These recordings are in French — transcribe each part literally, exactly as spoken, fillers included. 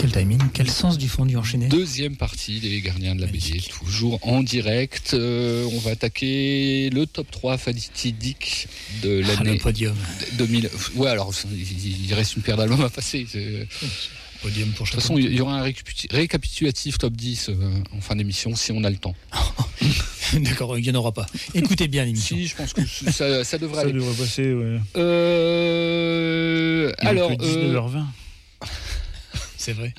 quel timing, quel sens du fondu enchaîné. Deuxième partie des Gardiens de la B D, toujours en direct. Euh, on va attaquer le top trois fatidique de l'année. Ah, le podium. deux mille. Ouais, alors il reste une paire d'albums à passer. C'est... Podium pour de toute façon, il y aura un récapitulatif top dix euh, en fin d'émission si on a le temps. D'accord, il n'y en aura pas. Écoutez bien l'émission. Si, je pense que ça, ça devrait ça aller. Ça devrait passer, ouais. Euh... Alors. dix-neuf heures vingt. Euh... C'est vrai.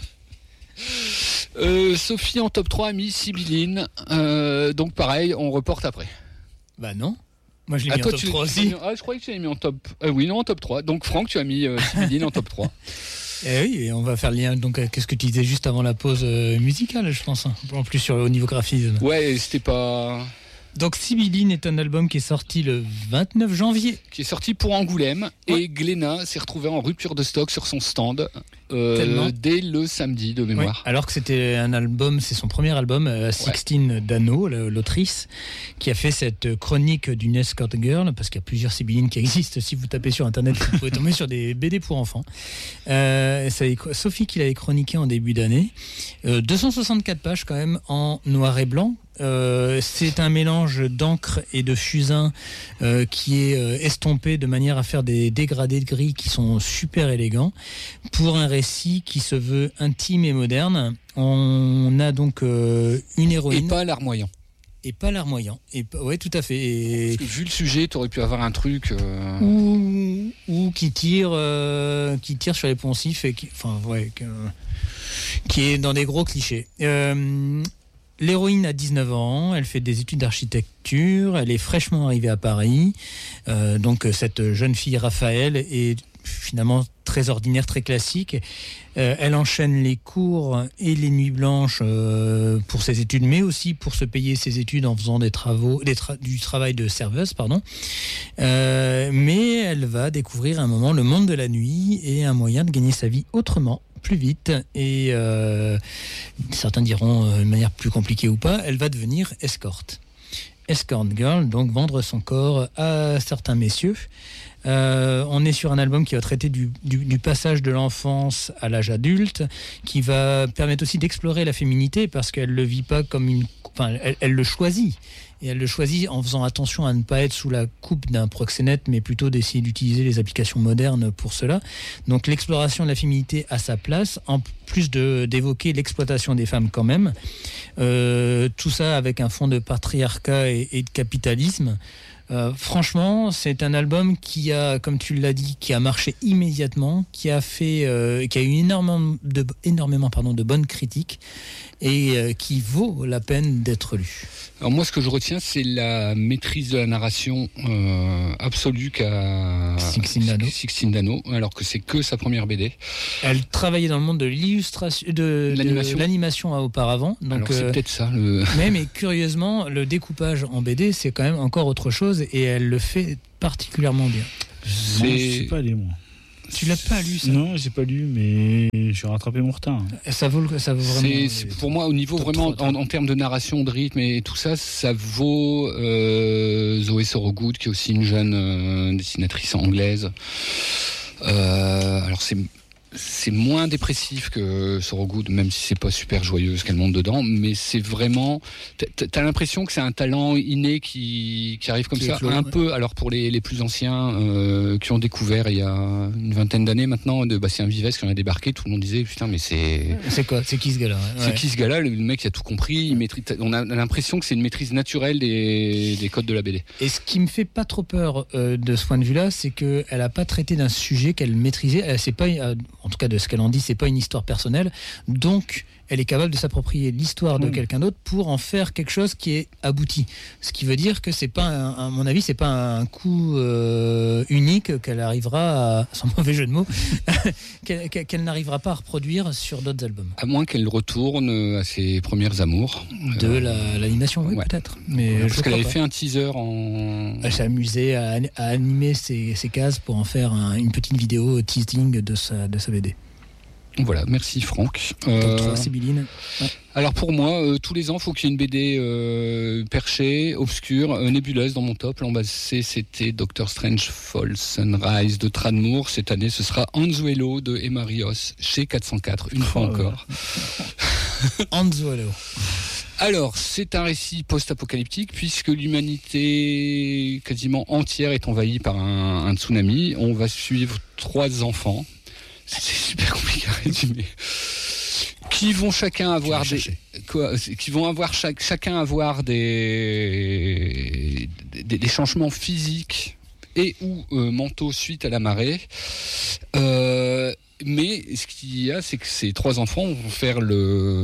Euh, Sophie en top trois a mis Sibylline. Euh, donc pareil, on reporte après. Bah non. Moi je l'ai ah, mis toi, en top tu, trois tu aussi. Mis, ah, je croyais que tu l'avais mis en top. Euh, oui, non, en top trois. Donc Franck, tu as mis euh, Sibylline en top trois. Eh oui, et on va faire le lien donc à ce que tu disais juste avant la pause euh, musicale, je pense. Hein. En plus sur au niveau graphisme. Ouais, c'était pas. Donc Sibylline est un album qui est sorti le vingt-neuf janvier. Qui est sorti pour Angoulême. Ouais. Et Glénat s'est retrouvé en rupture de stock sur son stand euh, dès le samedi de mémoire. Ouais, alors que c'était un album, c'est son premier album, euh, Sixtine ouais. Dano, l'autrice, qui a fait cette chronique d'une escort girl, parce qu'il y a plusieurs Sibyllines qui existent. Si vous tapez sur internet, vous pouvez tomber sur des B D pour enfants. Euh, ça, Sophie qui l'avait chroniqué en début d'année. Euh, deux cent soixante-quatre pages quand même en noir et blanc. Euh, c'est un mélange d'encre et de fusain euh, qui est euh, estompé de manière à faire des dégradés de gris qui sont super élégants pour un récit qui se veut intime et moderne. On a donc euh, une héroïne et pas larmoyant et pas larmoyant et ouais tout à fait et... Parce que vu le sujet tu aurais pu avoir un truc euh... ou, ou qui tire euh, qui tire sur les poncifs et qui enfin ouais que, qui est dans des gros clichés. euh, L'héroïne a dix-neuf ans, elle fait des études d'architecture, elle est fraîchement arrivée à Paris. Euh, donc cette jeune fille Raphaël est finalement très ordinaire, très classique. Euh, elle enchaîne les cours et les nuits blanches euh, pour ses études, mais aussi pour se payer ses études en faisant des travaux, des tra- du travail de serveuse, pardon. Euh, mais elle va découvrir à un moment le monde de la nuit et un moyen de gagner sa vie autrement, plus vite et euh, certains diront euh, de manière plus compliquée ou pas, elle va devenir escorte. Escort girl, donc vendre son corps à certains messieurs. Euh, on est sur un album qui va traiter du, du, du passage de l'enfance à l'âge adulte, qui va permettre aussi d'explorer la féminité parce qu'elle le vit pas comme une, enfin, elle, elle le choisit. Et elle le choisit en faisant attention à ne pas être sous la coupe d'un proxénète, mais plutôt d'essayer d'utiliser les applications modernes pour cela. Donc l'exploration de la féminité à sa place, en plus de, d'évoquer l'exploitation des femmes quand même. Euh, tout ça avec un fond de patriarcat et, et de capitalisme. Euh, franchement, c'est un album qui a, comme tu l'as dit, qui a marché immédiatement, qui a fait, euh, qui a eu énormément de, énormément, pardon, de bonnes critiques et euh, qui vaut la peine d'être lu. Alors moi, ce que je retiens, c'est la maîtrise de la narration euh, absolue qu'a Sixtine Dano. Sixtine Dano, alors que c'est que sa première B D. Elle travaillait dans le monde de l'illustration, de, l'animation, de l'animation auparavant. Donc, alors c'est euh, peut-être ça. Le... Mais, mais curieusement, le découpage en B D, c'est quand même encore autre chose et elle le fait particulièrement bien. C'est... Non, je sais pas lire, moi. Tu l'as pas lu, ça ? Non, j'ai pas lu, mais j'ai rattrapé mon retard. Ça vaut, ça vaut vraiment. C'est, c'est pour moi, au niveau vraiment, en, en termes de narration, de rythme et tout ça, ça vaut euh, Zoé Sorogood, qui est aussi une jeune euh, dessinatrice anglaise. Euh, alors c'est c'est moins dépressif que Sorogood, même si c'est pas super joyeux ce qu'elle monte dedans, mais c'est vraiment, t'as l'impression que c'est un talent inné qui, qui arrive comme qui ça, clos, un ouais. peu, alors pour les, les plus anciens, euh, qui ont découvert il y a une vingtaine d'années maintenant, de Bastien Vives qui en a débarqué, tout le monde disait, putain, mais c'est... C'est quoi ? C'est qui ce gars-là ? Ouais. C'est qui ce gars-là ? Le mec qui a tout compris, il maîtrise, on a l'impression que c'est une maîtrise naturelle des, des codes de la B D. Et ce qui me fait pas trop peur euh, de ce point de vue-là, c'est qu'elle a pas traité d'un sujet qu'elle maîtrisait, elle, c'est pas... Euh, en tout cas de ce qu'elle en dit, c'est pas une histoire personnelle, donc elle est capable de s'approprier l'histoire de mmh. quelqu'un d'autre pour en faire quelque chose qui est abouti. Ce qui veut dire que c'est pas, un, à mon avis, c'est pas un coup euh, unique qu'elle arrivera, à, sans mauvais jeu de mots, qu'elle, qu'elle n'arrivera pas à reproduire sur d'autres albums. À moins qu'elle retourne à ses premières amours. De euh, la, l'animation, oui, ouais. peut-être. Mais ouais, je parce qu'elle avait pas. fait un teaser en... Elle s'est amusée à, à animer ses, ses cases pour en faire un, une petite vidéo teasing de sa, de sa B D. Voilà, merci Franck. Euh, trois, Sibylline. Ouais. Alors pour moi, euh, tous les ans, il faut qu'il y ait une B D euh, perchée, obscure, euh, nébuleuse dans mon top. L'an passé, c'était Doctor Strange Fall Sunrise de Tranmere. Cette année, ce sera Anzuelo de Emma Rios chez quatre cent quatre, une oh, fois encore. Anzuelo. Alors, c'est un récit post-apocalyptique puisque l'humanité quasiment entière est envahie par un, un tsunami. On va suivre trois enfants. C'est super compliqué à résumer. Qui vont chacun avoir des, quoi, qui vont avoir chaque, chacun avoir des, des, des changements physiques et ou euh, mentaux suite à la marée. Euh, mais ce qu'il y a, c'est que ces trois enfants vont faire le,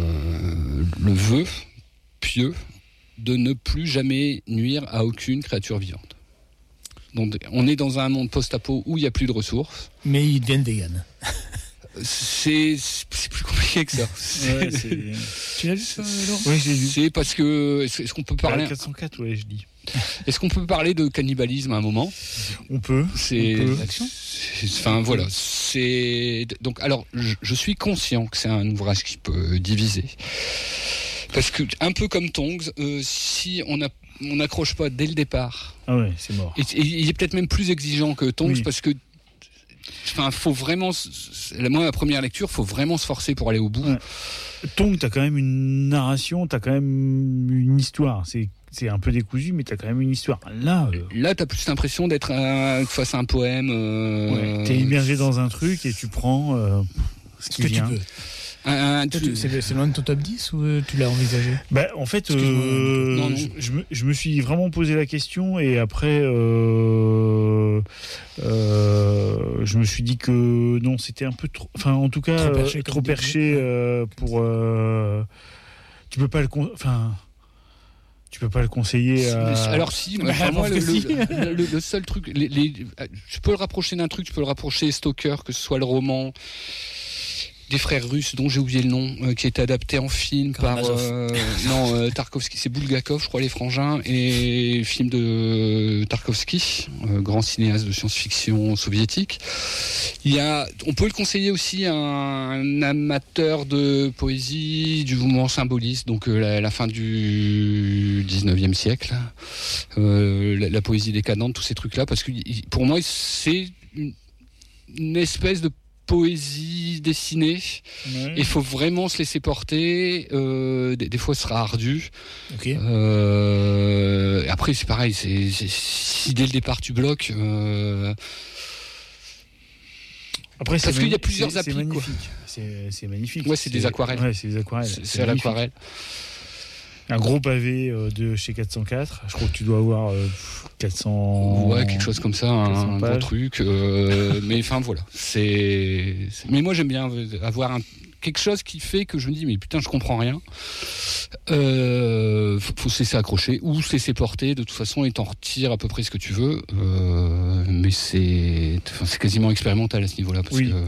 le vœu pieux de ne plus jamais nuire à aucune créature vivante. Donc, on est dans un monde post-apo où il n'y a plus de ressources. Mais ils deviennent véganes. C'est, c'est plus compliqué que ça. Ouais, c'est... Tu l'as vu ça, Laurent ? Oui, j'ai vu. C'est parce que... Est-ce, est-ce qu'on peut parler... quatre cent quatre, ouais, je dis. Est-ce qu'on peut parler de cannibalisme à un moment ? On peut. C'est... On peut. c'est enfin, voilà. C'est... Donc, alors, je, je suis conscient que c'est un ouvrage qui peut diviser. Parce que, un peu comme Tongs, euh, si on a on n'accroche pas dès le départ. Ah ouais, c'est mort. Et, et il est peut-être même plus exigeant que Tongs oui. parce que, enfin, faut vraiment, moi, la première lecture, faut vraiment se forcer pour aller au bout. Ouais. Tongs, t'as quand même une narration, t'as quand même une histoire. C'est, c'est un peu décousu, mais t'as quand même une histoire. Là, euh... là, t'as plus l'impression d'être euh, face à un poème. Euh... Ouais, t'es immergé dans un truc et tu prends euh, ce qui que vient. Tu peux. Un, un, tu... c'est, c'est loin de ton top dix ou tu l'as envisagé ? Bah, en fait, euh, non, non. Je, je, me, je me suis vraiment posé la question et après, euh, euh, je me suis dit que non, c'était un peu trop. Enfin, en tout cas, trop perché, euh, trop perché euh, pour. Euh, tu peux pas le. Con, enfin. Tu peux pas le conseiller à... Alors si, moi, bah, moi le, si. le, le, le seul truc, les, les, je peux le rapprocher d'un truc, je peux le rapprocher Stalker, que ce soit le roman des frères russes dont j'ai oublié le nom, euh, qui a été adapté en film par euh, non euh, Tarkovsky, c'est Bulgakov, je crois, les frangins, et film de Tarkovsky, euh, grand cinéaste de science-fiction soviétique. Il y a, on peut le conseiller aussi à un, un amateur de poésie, du mouvement symboliste, donc euh, la, la fin du dix-neuvième siècle, euh, la, la poésie décadente, tous ces trucs-là, parce que pour moi c'est une, une espèce de poésie dessinée. Ouais. Il faut vraiment se laisser porter. Euh, des, des fois, ce sera ardu. Okay. Euh, après, c'est pareil. C'est, c'est, si dès le départ tu bloques. Euh... Après, parce qu'il y a plusieurs c'est, applis. C'est magnifique. Quoi. C'est, c'est magnifique. Ouais, c'est, c'est des aquarelles. Ouais, c'est des aquarelles. C'est, c'est à l'aquarelle. Un gros pavé de chez quatre cent quatre. Je crois que tu dois avoir euh, quatre cents. Ouais, quelque chose comme ça, un gros truc. Euh, mais enfin voilà. C'est, c'est. Mais moi j'aime bien avoir un... quelque chose qui fait que je me dis mais putain je comprends rien. Euh, faut, faut se laisser accrocher ou se laisser porter. De toute façon, et t'en retires à peu près ce que tu veux. Euh, mais c'est, enfin, c'est quasiment expérimental à ce niveau-là parce oui. que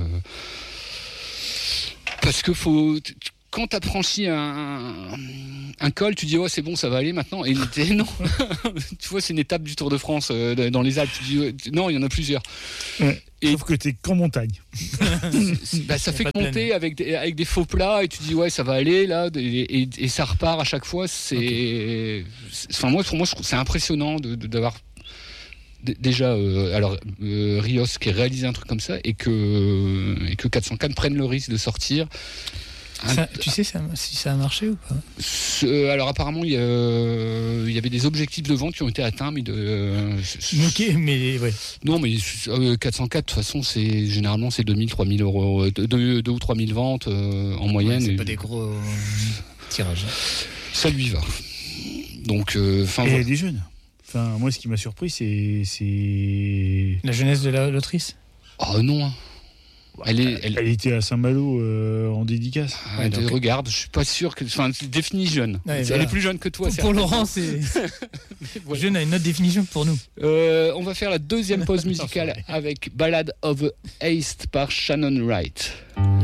parce que faut. Quand tu as franchi un, un col, tu dis ouais c'est bon ça va aller maintenant et non tu vois c'est une étape du Tour de France euh, dans les Alpes, tu dis ouais, non il y en a plusieurs ouais, et sauf que t'es qu'en montagne. Bah, ça fait que monter avec des, avec des faux plats et tu dis ouais ça va aller là et, et, et ça repart à chaque fois. C'est, okay. c'est enfin moi pour moi je trouve c'est impressionnant de, de, d'avoir déjà euh, alors euh, Rios qui a réalisé un truc comme ça et que et que quatre cent quatre prennent le risque de sortir. Ça, tu sais ça, si ça a marché ou pas ? Ce, alors apparemment il y, a, il y avait des objectifs de vente qui ont été atteints mais de euh, ok mais ouais non mais euh, quatre cent quatre de toute façon c'est généralement c'est deux mille trois mille euros deux ou trois mille ventes euh, en moyenne. Ouais, c'est et, pas des gros euh, tirages. Ça lui va. Donc enfin. Euh, et voilà. Elle est jeune. Enfin moi ce qui m'a surpris c'est c'est la jeunesse de la, l'autrice. Ah oh, non. Elle, est, elle... elle était à Saint-Malo euh, en dédicace. Ah, ouais, donc... Regarde, je suis pas sûr que. Enfin, c'est défini jeune. Ouais, elle voilà. est plus jeune que toi. Pour, pour Laurent, c'est. Voilà. Jeune a une autre définition que pour nous. Euh, on va faire la deuxième pause musicale avec Ballad of a Haste par Shannon Wright.